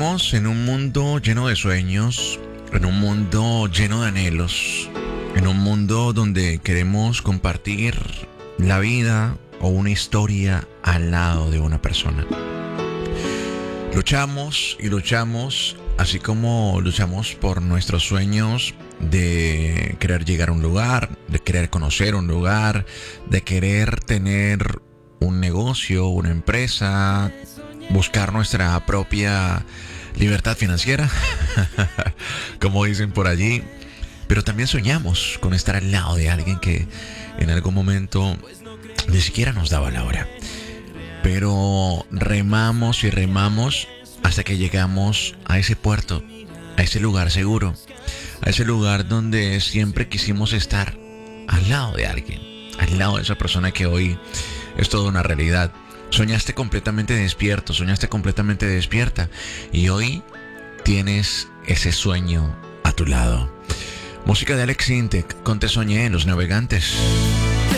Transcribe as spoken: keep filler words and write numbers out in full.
Vivimos en un mundo lleno de sueños, en un mundo lleno de anhelos, en un mundo donde queremos compartir la vida o una historia al lado de una persona. Luchamos y luchamos, así como luchamos por nuestros sueños de querer llegar a un lugar, de querer conocer un lugar, de querer tener un negocio, una empresa, buscar nuestra propia libertad financiera, como dicen por allí. Pero también soñamos con estar al lado de alguien que en algún momento ni siquiera nos daba la hora. Pero remamos y remamos hasta que llegamos a ese puerto, a ese lugar seguro, a ese lugar donde siempre quisimos estar, al lado de alguien, al lado de esa persona que hoy es toda una realidad. Soñaste completamente despierto, soñaste completamente despierta y hoy tienes ese sueño a tu lado. Música de Alex Intec con Te Soñé en Los Navegantes.